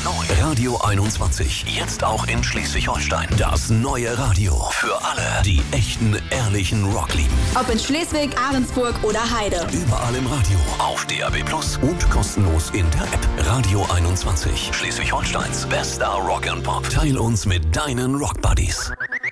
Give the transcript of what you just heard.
Neu. Radio 21. Jetzt auch in Schleswig-Holstein. Das neue Radio. Für alle, die echten, ehrlichen Rock lieben. Ob in Schleswig, Ahrensburg oder Heide. Überall im Radio. Auf DAB+ und kostenlos in der App. Radio 21. Schleswig-Holsteins bester Rock and Pop. Teil uns mit deinen Rock Buddies.